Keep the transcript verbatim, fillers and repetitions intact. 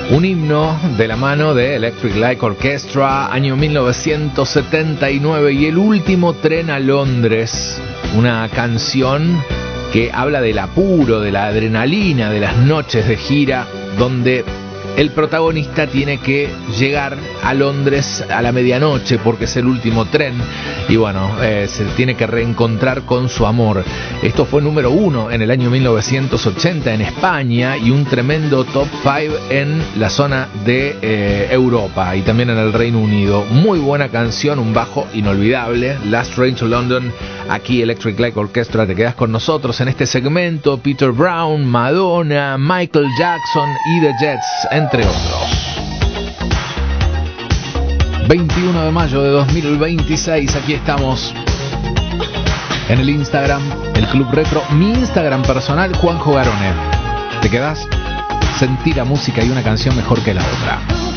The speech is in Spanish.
Un himno de la mano de Electric Light Orchestra, año mil novecientos setenta y nueve, y El último tren a Londres, una canción que habla del apuro, de la adrenalina, de las noches de gira, donde el protagonista tiene que llegar a Londres a la medianoche porque es el último tren y bueno, eh, se tiene que reencontrar con su amor. Esto fue número uno en el año mil novecientos ochenta en España y un tremendo top cinco en la zona de eh, Europa y también en el Reino Unido. Muy buena canción, un bajo inolvidable, Last Train to London. Aquí Electric Light Orchestra, te quedas con nosotros en este segmento. Peter Brown, Madonna, Michael Jackson y The Jets, entre otros. veintiuno de mayo de dos mil veintiséis, aquí estamos en el Instagram, el Club Retro, mi Instagram personal, Juanjo Garone. ¿Te quedás? Sentí la música y una canción mejor que la otra.